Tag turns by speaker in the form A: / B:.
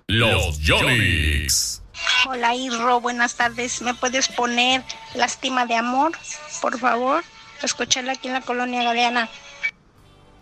A: Los Yonix.
B: Hola Irro, buenas tardes. ¿Me puedes poner Lástima de amor, por favor? Escucharla aquí en la Colonia Galeana.